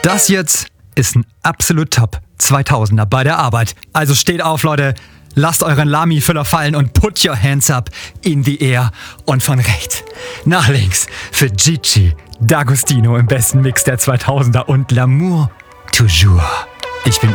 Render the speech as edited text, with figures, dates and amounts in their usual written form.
Das jetzt ist ein absolut top 2000er bei der Arbeit. Also steht auf, Leute. Lasst euren Lami-Füller fallen und put your hands up in the air. Und von rechts nach links für Gigi D'Agostino im besten Mix der 2000er und L'amour toujours. Ich bin